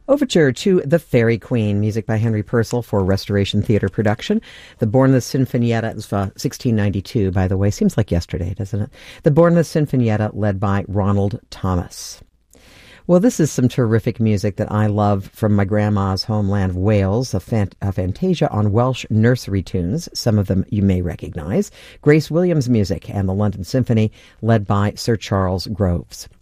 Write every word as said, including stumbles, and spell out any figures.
Overture to The Fairy Queen, music by Henry Purcell for Restoration Theatre production. The Bournemouth Sinfonietta, it was uh, sixteen ninety-two, by the way. Seems like yesterday, doesn't it? The Bournemouth Sinfonietta, led by Ronald Thomas. Well, this is some terrific music that I love from my grandma's homeland of Wales, a, fant- a fantasia on Welsh nursery tunes. Some of them you may recognize. Grace Williams music and the London Symphony, led by Sir Charles Groves.